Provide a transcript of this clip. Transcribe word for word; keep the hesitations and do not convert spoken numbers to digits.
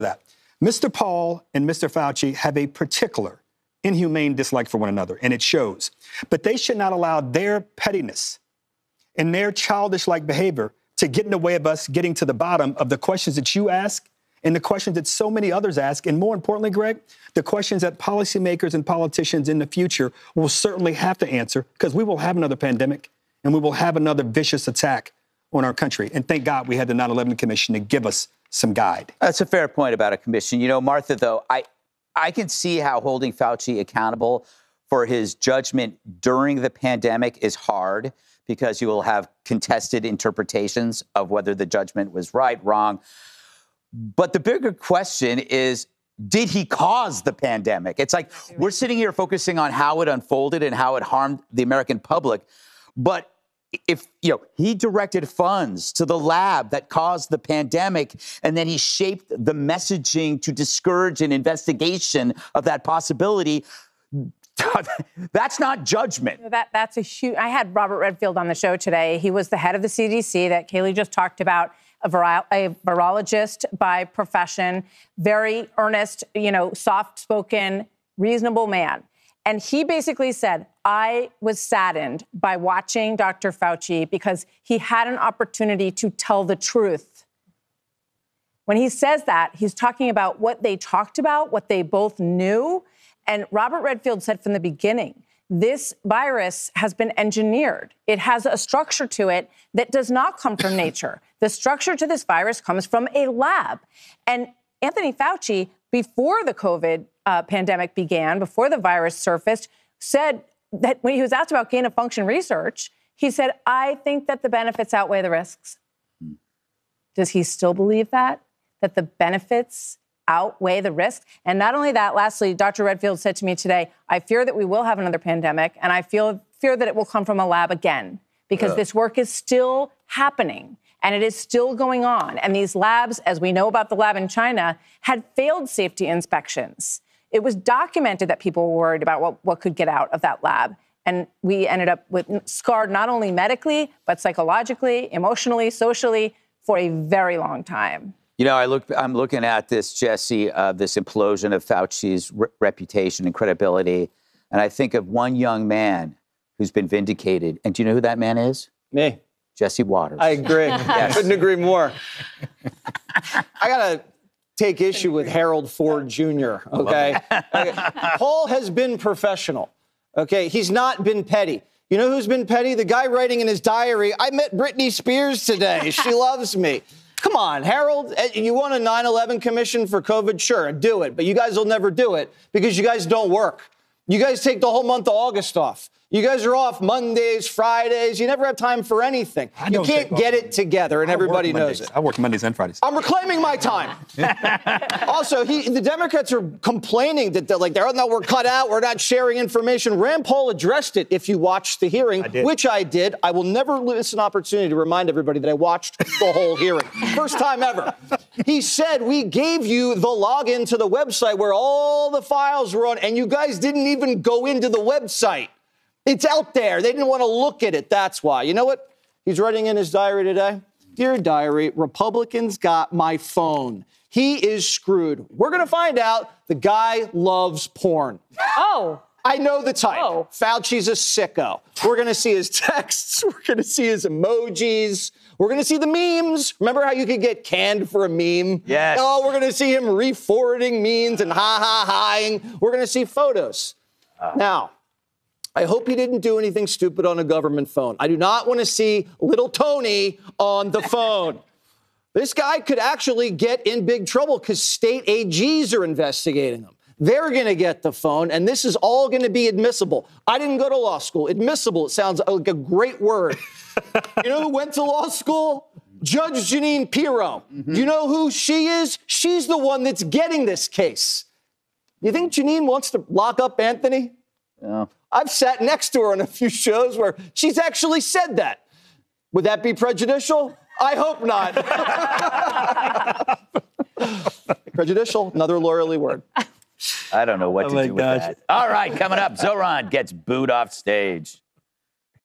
that. Mister Paul and Mister Fauci have a particular inhumane dislike for one another, and it shows. But they should not allow their pettiness and their childish-like behavior to get in the way of us getting to the bottom of the questions that you ask and the questions that so many others ask. And more importantly, Greg, the questions that policymakers and politicians in the future will certainly have to answer, because we will have another pandemic and we will have another vicious attack on our country. And thank God we had the nine eleven Commission to give us some guide. That's a fair point about a commission. You know, Martha, though, I, I can see how holding Fauci accountable for his judgment during the pandemic is hard, because you will have contested interpretations of whether the judgment was right, wrong. But the bigger question is, did he cause the pandemic? It's like we're sitting here focusing on how it unfolded and how it harmed the American public. But if, you know, he directed funds to the lab that caused the pandemic, and then he shaped the messaging to discourage an investigation of that possibility, that's not judgment. That that's a huge. I had Robert Redfield on the show today. He was the head of the C D C that Kayleigh just talked about, a, viro- a virologist by profession, very earnest, you know, soft-spoken, reasonable man. And he basically said, I was saddened by watching Doctor Fauci because he had an opportunity to tell the truth. When he says that, he's talking about what they talked about, what they both knew. And Robert Redfield said from the beginning, this virus has been engineered. It has a structure to it that does not come from nature. The structure to this virus comes from a lab. And Anthony Fauci, before the COVID uh, pandemic began, before the virus surfaced, said that when he was asked about gain-of-function research, he said, I think that the benefits outweigh the risks. Does he still believe that, that the benefits outweigh the risk? And not only that, lastly, Doctor Redfield said to me today, I fear that we will have another pandemic, and I feel fear that it will come from a lab again, because yeah. this work is still happening and it is still going on. And these labs, as we know about the lab in China, had failed safety inspections. It was documented that people were worried about what, what could get out of that lab. And we ended up with scarred not only medically, but psychologically, emotionally, socially, for a very long time. You know, I look, I'm looking at this, Jesse, uh, this implosion of Fauci's re- reputation and credibility, and I think of one young man who's been vindicated. And do you know who that man is? Me. Jesse Waters. I agree. Yes. Couldn't agree more. I got to take issue with Harold Ford Junior, okay? okay? Paul has been professional, okay? He's not been petty. You know who's been petty? The guy writing in his diary, I met Britney Spears today. She loves me. Come on, Harold, you want a nine eleven commission for COVID? Sure, do it. But you guys will never do it because you guys don't work. You guys take the whole month of August off. You guys are off Mondays, Fridays. You never have time for anything. You can't get it together, and everybody knows it. I work Mondays and Fridays. I'm reclaiming my time. Also, he, the Democrats are complaining that they're like, they're not, we're cut out, we're not sharing information. Rand Paul addressed it if you watched the hearing, I which I did. I will never miss an opportunity to remind everybody that I watched the whole hearing. First time ever. He said, we gave you the login to the website where all the files were on, and you guys didn't even go into the website. It's out there. They didn't want to look at it. That's why. You know what? He's writing in his diary today. Dear diary, Republicans got my phone. He is screwed. We're going to find out the guy loves porn. Oh. I know the type. Oh. Fauci's a sicko. We're going to see his texts. We're going to see his emojis. We're going to see the memes. Remember how you could get canned for a meme? Yes. Oh, we're going to see him re-forwarding memes and ha-ha-haing. We're going to see photos. Uh. Now, I hope he didn't do anything stupid on a government phone. I do not want to see little Tony on the phone. This guy could actually get in big trouble because state A Gs are investigating him. They're going to get the phone, and this is all going to be admissible. I didn't go to law school. Admissible, it sounds like a great word. You know who went to law school? Judge Jeanine Pirro. Mm-hmm. You know who she is? She's the one that's getting this case. You think Jeanine wants to lock up Anthony? No. I've sat next to her on a few shows where she's actually said that. Would that be prejudicial? I hope not. Prejudicial, another lawyerly word. I don't know what oh to do with gosh. that. All right, coming up, Zoran gets booed off stage.